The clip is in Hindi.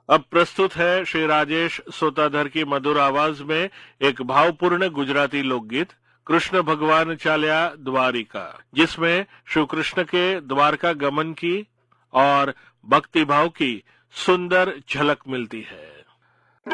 अब प्रस्तुत है श्री राजेश सोताधर की मधुर आवाज में एक भावपूर्ण गुजराती लोकगीत कृष्ण भगवान चाल्या द्वारिका, जिसमें श्री कृष्ण के द्वारका गमन की और भक्ति भाव की सुंदर झलक मिलती है।